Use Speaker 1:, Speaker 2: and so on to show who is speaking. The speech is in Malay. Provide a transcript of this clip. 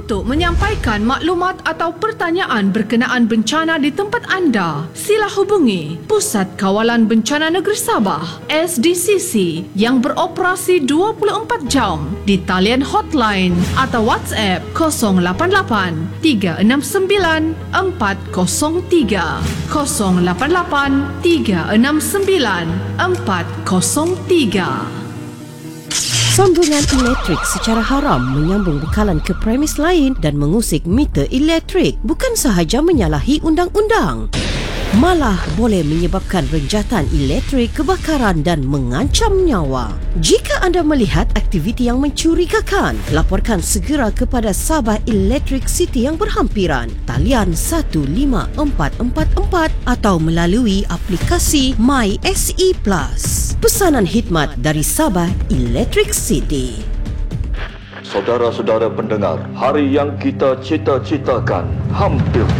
Speaker 1: Untuk menyampaikan maklumat atau pertanyaan berkenaan bencana di tempat anda, sila hubungi Pusat Kawalan Bencana Negeri Sabah SDCC yang beroperasi 24 jam di talian hotline atau WhatsApp 088 369 403 088 369 403.
Speaker 2: Sambungan elektrik secara haram menyambung bekalan ke premis lain dan mengusik meter elektrik bukan sahaja menyalahi undang-undang, malah boleh menyebabkan renjatan elektrik, kebakaran dan mengancam nyawa. Jika anda melihat aktiviti yang mencurigakan, laporkan segera kepada Sabah Electric City yang berhampiran, talian 15444 atau melalui aplikasi MySE Plus. Pesanan khidmat dari Sabah Electric City.
Speaker 3: Saudara-saudara pendengar, hari yang kita cita-citakan hampir